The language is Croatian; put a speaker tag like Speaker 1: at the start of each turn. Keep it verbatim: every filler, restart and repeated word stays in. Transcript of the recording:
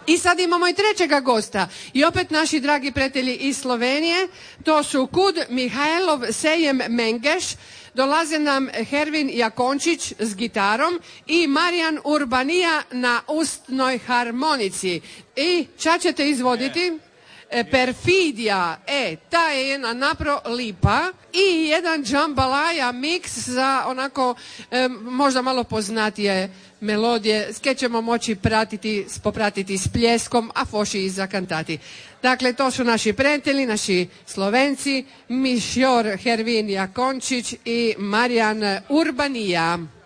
Speaker 1: I sad imamo i trećega gosta. I opet naši dragi prijatelji iz Slovenije. To su Kud Mihajlov Sejem Mengeš. Dolaze nam Hervin Jakončić s gitarom i Marijan Urbanija na ustnoj harmonici. I ča ćete izvoditi? E, Perfidija, e, ta je jedna napro lipa i jedan džambalaja miks za onako e, možda malo poznatije melodije, ske ćemo moći pratiti, popratiti s pljeskom, a foši i zakantati. Dakle, to su naši prijatelji, naši Slovenci, Mišjor Hervin Jakončić i Marijan Urbanija.